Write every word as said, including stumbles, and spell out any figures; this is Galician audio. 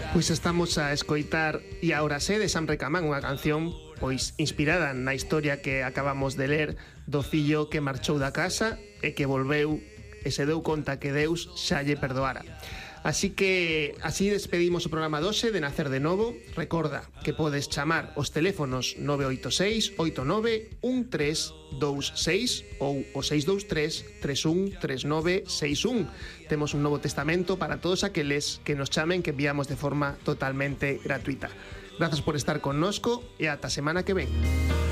Pois estamos a escoitar E Ahora Sé de Sam Recamán, unha canción pois inspirada na historia que acabamos de ler do fillo que marchou da casa e que volveu e se deu conta que Deus xa lle perdoara. Así que así despedimos o programa doce de Nacer de Novo. Recorda que podes chamar os teléfonos nove oito seis, oito nove, un tres dous seis ou o seis dous tres, tres un tres nove seis un. Temos un Novo Testamento para todos aqueles que nos chamen, que enviamos de forma totalmente gratuita. Grazas por estar connosco e ata a semana que ven.